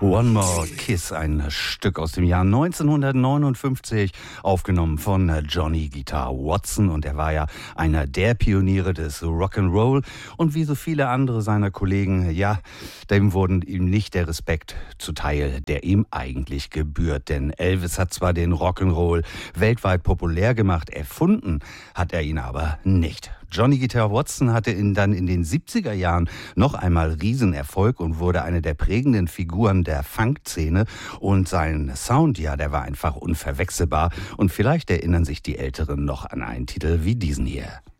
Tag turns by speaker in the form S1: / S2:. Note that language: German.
S1: One More Kiss, ein Stück aus dem Jahr 1959, aufgenommen von Johnny Guitar Watson. Und er war ja einer der Pioniere des Rock'n'Roll. Und wie so viele andere seiner Kollegen, ja, dem wurden ihm nicht der Respekt zuteil, der ihm eigentlich gebührt. Denn Elvis hat zwar den Rock'n'Roll weltweit populär gemacht, erfunden hat er ihn aber nicht. Johnny Guitar Watson hatte dann in den 70er Jahren noch einmal Riesenerfolg und wurde eine der prägenden Figuren der Funk-Szene. Und sein Sound, ja, der war einfach unverwechselbar. Und vielleicht erinnern sich die Älteren noch an einen Titel wie diesen hier.